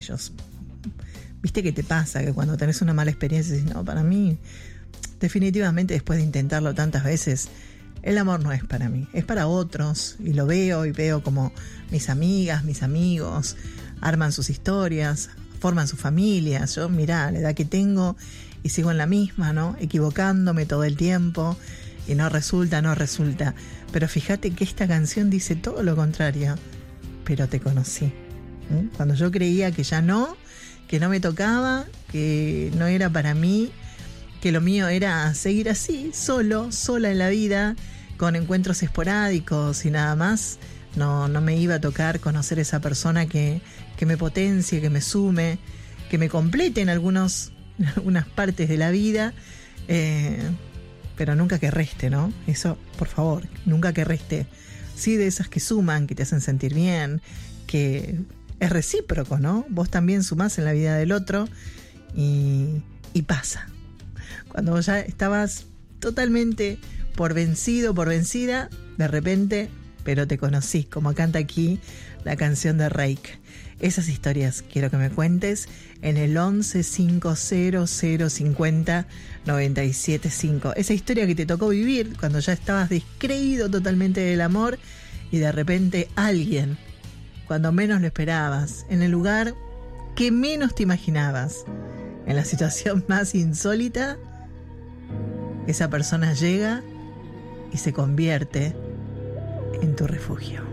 ellos. Viste que te pasa que cuando tenés una mala experiencia dices, no, para mí, definitivamente después de intentarlo tantas veces, el amor no es para mí, es para otros. Y lo veo y veo como mis amigas, mis amigos arman sus historias, forman sus familias. Yo, mirá, la edad que tengo y sigo en la misma, ¿no? Equivocándome todo el tiempo y no resulta. Pero fíjate que esta canción dice todo lo contrario. Pero te conocí. Cuando yo creía que ya no, que no me tocaba, que no era para mí, que lo mío era seguir así, sola en la vida, con encuentros esporádicos y nada más, no me iba a tocar conocer esa persona que me potencie, que me sume, que me complete en algunas partes de la vida, pero nunca que reste, ¿no? Eso, por favor, nunca que reste. Sí, de esas que suman, que te hacen sentir bien, que es recíproco, ¿no? Vos también sumás en la vida del otro y pasa. Cuando vos ya estabas totalmente por vencido, por vencida, de repente, pero te conocí, como canta aquí la canción de Reik. Esas historias quiero que me cuentes en el 11 50 050 975. Esa historia que te tocó vivir cuando ya estabas descreído totalmente del amor y de repente alguien, cuando menos lo esperabas, en el lugar que menos te imaginabas, en la situación más insólita, esa persona llega y se convierte en tu refugio.